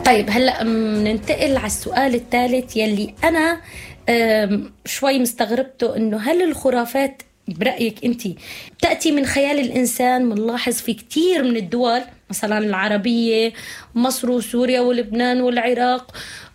طيب هلأ ننتقل على السؤال الثالث يلي أنا شوي مستغربته، إنه هل الخرافات برأيك أنت تأتي من خيال الإنسان؟ منلاحظ في كتير من الدول مثلا العربية، مصر وسوريا ولبنان والعراق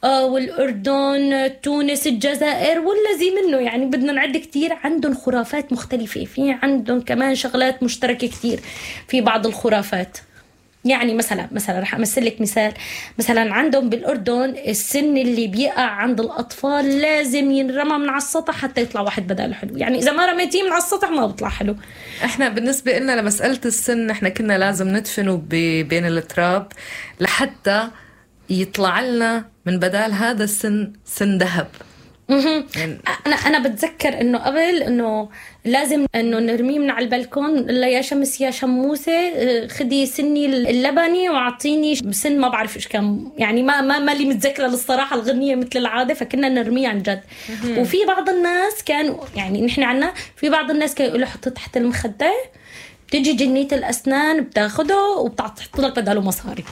والأردن، تونس، الجزائر والذي منه، يعني بدنا نعد كتير، عندهم خرافات مختلفة، في عندهم كمان شغلات مشتركة كتير في بعض الخرافات. يعني مثلا رح أمثل لك مثال. مثلا عندهم بالأردن السن اللي بيقع عند الأطفال لازم ينرمى من على السطح حتى يطلع واحد بداله حلو، يعني إذا ما رميتيه من على السطح ما بيطلع حلو. احنا بالنسبة لنا لمسألة السن احنا كنا لازم ندفنه بين التراب لحتى يطلع لنا من بدال هذا السن سن ذهب. يعني أنا بتذكر إنه قبل إنه لازم إنه نرميه من على البلكون، لا يا شمس يا شموسة خدي سني اللبني وعطيني سن ما بعرف إيش كان، يعني ما لي متذكرة للصراحة الغنية مثل العادة، فكنا نرميه عن جد. وفي بعض الناس كانوا يعني نحن عنا في بعض الناس كانوا يقولوا حطه تحت المخدة، تيجي جنية الأسنان بتاخده وبتحط لك بداله مصاري.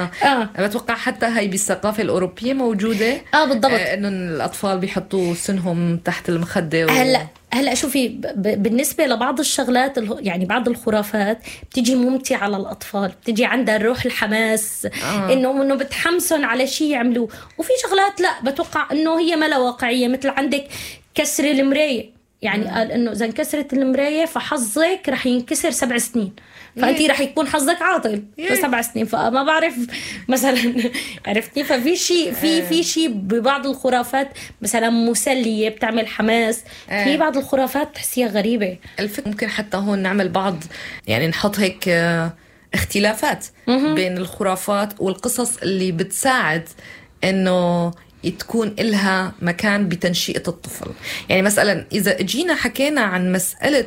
بتوقع حتى هاي بالثقافة الأوروبية موجودة. بالضبط. إنه الأطفال بيحطوا سنهم تحت المخدة هلا شوفي بالنسبة لبعض الشغلات يعني بعض الخرافات بتيجي ممتعة على الأطفال، بتيجي عندها الروح الحماس، إنه بتحمسهم على شيء يعملوه. وفي شغلات لا بتوقع إنه هي ما لا واقعية، مثل عندك كسر المراية، يعني قال إنه إذا انكسرت المراية فحظك رح ينكسر 7 سنين، فأنتي رح يكون حظك عاطل في 7 سنين. فما بعرف مثلا عرفتي. ففي شيء في شيء ببعض الخرافات مثلا مسلية بتعمل حماس، في بعض الخرافات تحسيها غريبة. الفكرة ممكن حتى هون نعمل بعض، يعني نحط هيك اختلافات بين الخرافات والقصص اللي بتساعد إنه تكون إلها مكان بتنشئة الطفل. يعني مثلا إذا جينا حكينا عن مسألة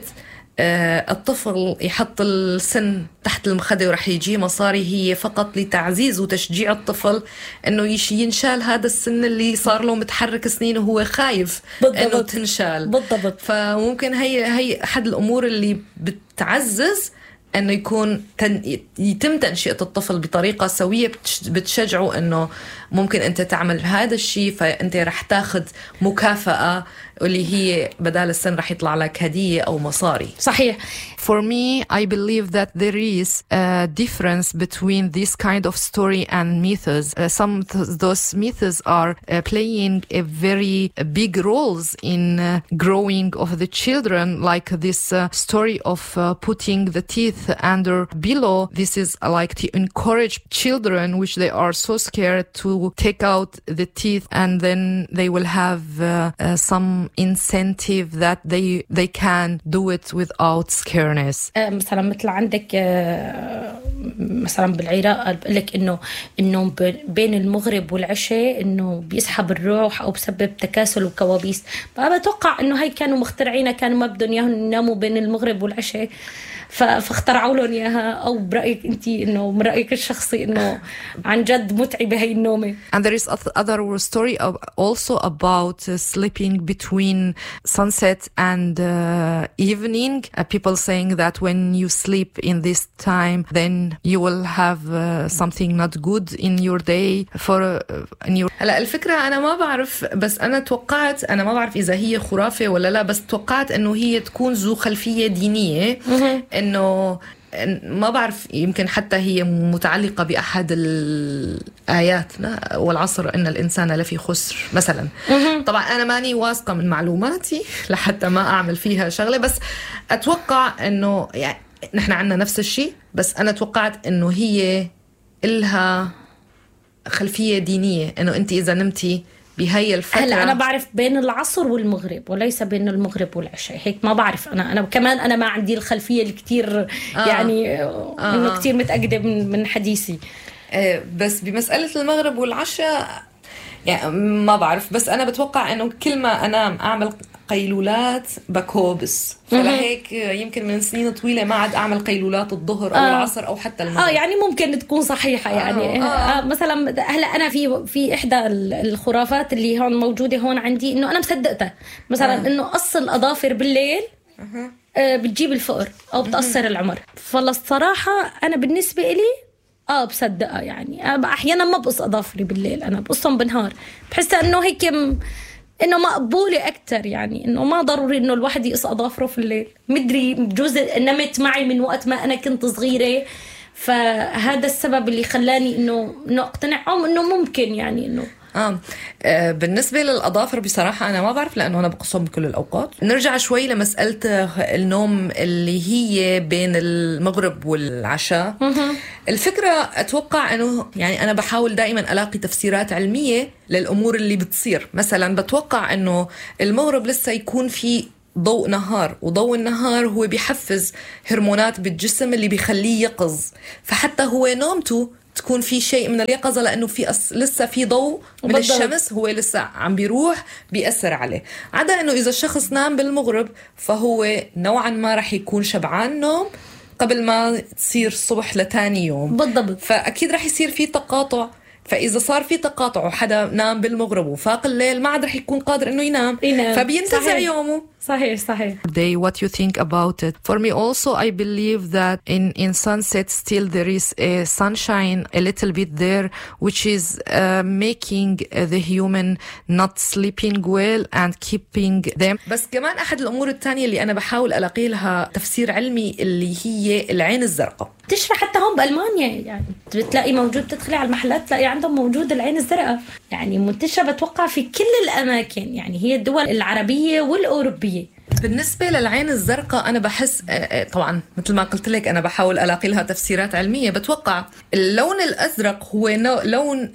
الطفل يحط السن تحت المخدة ورح يجي مصاري، هي فقط لتعزيز وتشجيع الطفل انه ينشال هذا السن اللي صار له متحرك سنين وهو خايف انه تنشال. بالضبط. فممكن هي احد الامور اللي بتعزز انه يكون يتم تنشئة الطفل بطريقة سوية بتشجعه انه ممكن انت تعمل هذا الشيء، فانت رح تاخذ مكافأة اللي هي بدال السن رح يطلع لك هدية او مصاري. صحيح. For me, I believe that there is a difference between this kind of story and myths. Some of those myths are playing a very big roles in growing of the children, like this story of putting the teeth under pillow. This is like to encourage children, which they are so scared to take out the teeth, and then they will have some incentive that they can do it without scaring. مثلا مثل عندك مثلا بالعراق بقول لك انه بين المغرب والعشاء انه بيسحب الروح او بسبب تكاسل وكوابيس. فبتوقع انه هاي كانوا مخترعينها، كانوا ما بدهم اياهم يناموا بين المغرب والعشاء فاخترعوا لهم اياها. او برايك انت انه من رايك الشخصي انه عن جد متعبه هي النومه؟ And there is other story also about sleeping between sunset and evening. People saying that when you sleep in this time then you will have something not good in your day in your. هلا الفكرة أنا ما بعرف، بس أنا توقعت، أنا ما بعرف إذا هي خرافة ولا لا، بس توقعت إنه هي تكون ذو خلفية دينية. إنه ما بعرف، يمكن حتى هي متعلقة بأحد الآيات والعصر إن الإنسان لفي خسر مثلا. طبعا أنا ماني واثقة من معلوماتي لحتى ما أعمل فيها شغلة، بس أتوقع إنه يعني نحن عنا نفس الشيء، بس أنا توقعت إنه هي إلها خلفية دينية، إنه أنت إذا نمتي بهاي الفترة. هلا أنا بعرف بين العصر والمغرب وليس بين المغرب والعشاء، هيك ما بعرف. أنا كمان أنا ما عندي الخلفية الكتير يعني إنه كتير متأكدة من حديثي. بس بمسألة المغرب والعشاء يعني ما بعرف، بس أنا بتوقع إنه كل ما أنا أعمل قيلولات بكوبس، فلهيك يمكن من سنين طويلة ما عاد أعمل قيلولات الظهر أو العصر أو حتى المغرب. يعني ممكن تكون صحيحة يعني. مثلا هلا أنا في إحدى الخرافات اللي هون موجودة هون عندي إنه أنا مصدقتها، مثلا إنه قص الأظافر بالليل بتجيب الفقر أو بتقصر العمر. فالصراحة أنا بالنسبة إلي بصدقها. يعني أنا احيانا ما بقص اظافري بالليل، انا بقصهم بالنهار. بحس انه هيك انه مقبولة اكتر، يعني انه ما ضروري انه الواحد يقص اظافره في الليل. مدري بجوز نمت معي من وقت ما انا كنت صغيرة، فهذا السبب اللي خلاني انه اقتنع انه ممكن يعني انه بالنسبة للأظافر بصراحة أنا ما بعرف، لأنه أنا بقصهم بكل الأوقات. نرجع شوي لمسألة النوم اللي هي بين المغرب والعشاء. الفكرة أتوقع أنه يعني أنا بحاول دائما ألاقي تفسيرات علمية للأمور اللي بتصير. مثلا بتوقع أنه المغرب لسه يكون في ضوء نهار، وضوء النهار هو بيحفز هرمونات بالجسم اللي بيخليه يقظ، فحتى هو نومته تكون في شيء من اليقظة، لأنه في لسه في ضوء من الشمس هو لسه عم بيروح بيأثر عليه. عدا أنه إذا الشخص نام بالمغرب فهو نوعا ما رح يكون شبعان نوم قبل ما تصير الصبح لتاني يوم. بالضبط. فأكيد رح يصير في تقاطع. فإذا صار في تقاطع وحدا نام بالمغرب وفاق الليل ما عاد رح يكون قادر إنه ينام. فبينتزع يومه. صحيح. What you think about it? For me also, I believe that in sunset still there is a sunshine a little bit there, which is making the human not sleeping well and keeping them. بس كمان أحد الأمور الثانية اللي أنا بحاول ألاقي لها تفسير علمي اللي هي العين الزرقاء. تشرح حتى هون بألمانيا، يعني بتلاقي موجود، تدخلي على المحلات تلاقي عندهم موجود العين الزرقاء، يعني منتشرة بتوقع في كل الأماكن، يعني هي الدول العربية والأوروبية. بالنسبة للعين الزرقاء أنا بحس طبعا مثل ما قلت لك أنا بحاول ألاقي لها تفسيرات علمية. بتوقع اللون الأزرق هو لون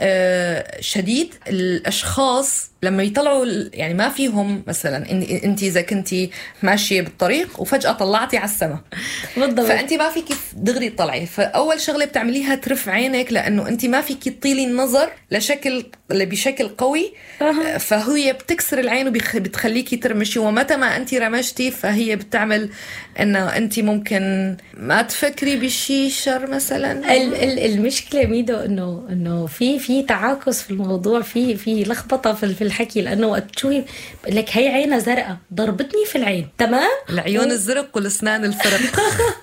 شديد. الأشخاص لما يطلعوا يعني ما فيهم، مثلا أنت إذا كنتي ماشية بالطريق وفجأة طلعتي على السماء فأنت ما فيك دغري تطلعي، فأول شغلة بتعمليها ترف عينك، لأنه أنت ما فيك تطيلي النظر بشكل قوي، فهي بتكسر العين وبتخليكي ترمشي. ومتى ما أنت رمشتي فهي بتعمل أنه أنت ممكن ما تفكري بشي شر مثلا. المشكلة ميدو إنه في تعاكس في الموضوع، في لخبطة في الحكي، لأنه وقت تشوفي لك هي عينها زرقاء ضربتني في العين، تمام؟ العيون الزرق والأسنان الفرق.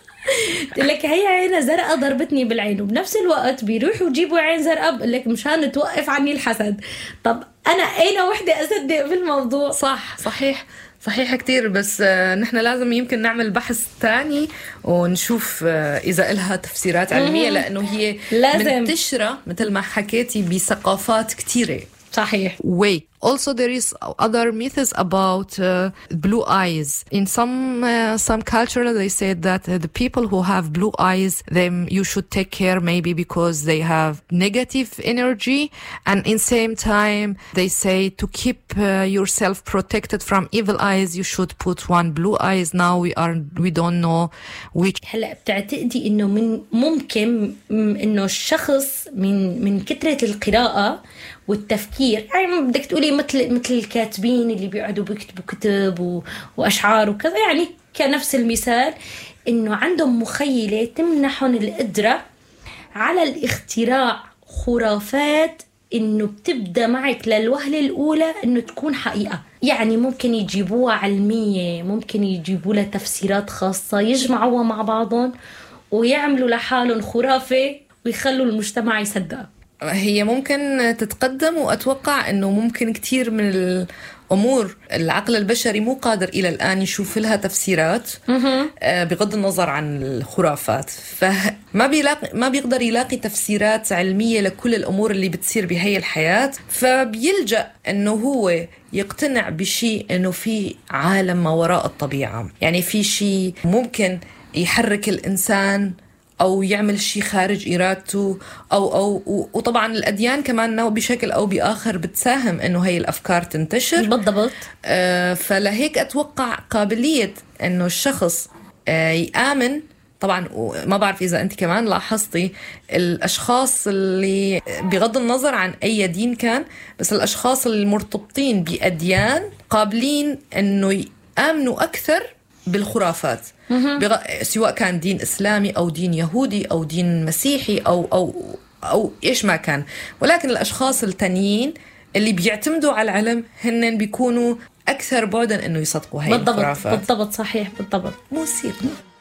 لك هي عينها زرقاء ضربتني بالعين، وبنفس الوقت بيروحوا يجيبوا عين زرقاء بقول لك مشان توقف عني الحسد. طب أنا أين وحدة أصدق في الموضوع؟ صحيح كتير. بس نحن لازم يمكن نعمل بحث تاني ونشوف إذا إلها تفسيرات علمية، لأنه هي منتشرة مثل ما حكيتي بثقافات كتيرة. صحيح. Wait. Also, there is other myths about blue eyes. In some culture, they said that the people who have blue eyes, them you should take care maybe because they have negative energy, and in same time they say to keep yourself protected from evil eyes, you should put one blue eyes. Now we don't know which. هلا بتعتقدي إنه ممكن إنه الشخص من كثرة القراءة والتفكير، يعني بدك تقولي مثل الكاتبين اللي بيقعدوا بيكتبوا كتب وأشعار وكذا، يعني كنفس المثال إنه عندهم مخيلة تمنحهم القدرة على الاختراع خرافات إنه بتبدأ معك للوهلة الأولى إنه تكون حقيقة. يعني ممكن يجيبوها علمية، ممكن يجيبوا لها تفسيرات خاصة، يجمعوها مع بعضهم ويعملوا لحالهم خرافة ويخلوا المجتمع يصدقها. هي ممكن تتقدم، وأتوقع أنه ممكن كتير من الأمور العقل البشري مو قادر إلى الآن يشوف لها تفسيرات بغض النظر عن الخرافات، ما بيقدر يلاقي تفسيرات علمية لكل الأمور اللي بتصير بهي الحياة، فبيلجأ أنه هو يقتنع بشيء أنه في عالم ما وراء الطبيعة، يعني في شيء ممكن يحرك الإنسان أو يعمل شيء خارج إرادته وطبعا الأديان كمان بشكل أو بآخر بتساهم إنه هاي الأفكار تنتشر. بالضبط. فلهيك أتوقع قابلية إنه الشخص يآمن. طبعا ما بعرف إذا أنت كمان لاحظتي الأشخاص اللي بغض النظر عن أي دين كان، بس الأشخاص المرتبطين بأديان قابلين إنه يآمنوا أكثر بالخرافات، سواء كان دين إسلامي أو دين يهودي أو دين مسيحي أو إيش ما كان. ولكن الأشخاص التانيين اللي بيعتمدوا على العلم هن بيكونوا أكثر بعداً إنه يصدقوا هاي الخرافات. بالضبط. صحيح. بالضبط. مو